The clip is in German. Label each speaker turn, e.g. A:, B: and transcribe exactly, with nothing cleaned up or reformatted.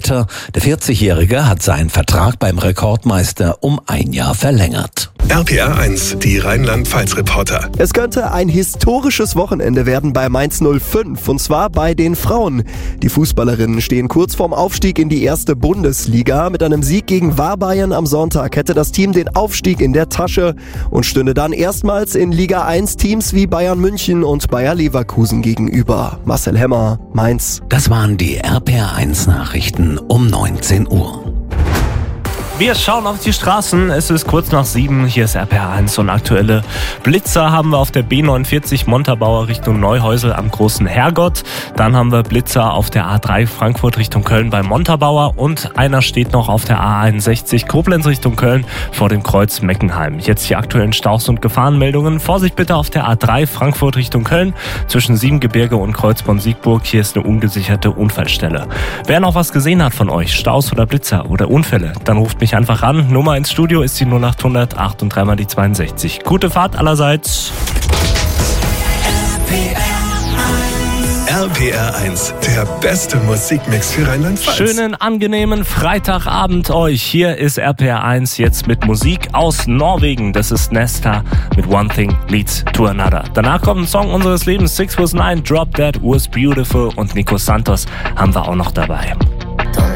A: weiter. Der vierzigjährige hat seinen Vertrag beim Rekordmeister um ein Jahr verlängert.
B: R P R eins, die Rheinland-Pfalz-Reporter.
C: Es könnte ein historisches Wochenende werden bei Mainz null fünf, und zwar bei den Frauen. Die Fußballerinnen stehen kurz vorm Aufstieg in die erste Bundesliga. Mit einem Sieg gegen Warbayern am Sonntag hätte das Team den Aufstieg in der Tasche und stünde dann erstmals in Liga eins Teams wie Bayern München und Bayer Leverkusen gegenüber. Marcel Hemmer, Mainz.
A: Das waren die R P R eins Nachrichten um neunzehn Uhr.
D: Wir schauen auf die Straßen. Es ist kurz nach sieben. Hier ist R P R eins und aktuelle Blitzer haben wir auf der B neunundvierzig Montabaur Richtung Neuhäusel am Großen Herrgott. Dann haben wir Blitzer auf der A drei Frankfurt Richtung Köln bei Montabaur und einer steht noch auf der A einundsechzig Koblenz Richtung Köln vor dem Kreuz Meckenheim. Jetzt die aktuellen Staus- und Gefahrenmeldungen. Vorsicht bitte auf der A drei Frankfurt Richtung Köln zwischen Siebengebirge und Kreuzborn-Siegburg. Hier ist eine ungesicherte Unfallstelle. Wer noch was gesehen hat von euch, Staus oder Blitzer oder Unfälle, dann ruft mich einfach ran. Nummer ins Studio ist die null acht hundert acht und drei mal die zweiundsechzig. Gute Fahrt allerseits.
B: R P R eins, der beste Musikmix für Rheinland-Pfalz.
D: Schönen, angenehmen Freitagabend euch. Hier ist R P R eins jetzt mit Musik aus Norwegen. Das ist Nesta mit One Thing Leads to Another. Danach kommt ein Song unseres Lebens, six was nine, Drop That Was Beautiful, und Nico Santos haben wir auch noch dabei.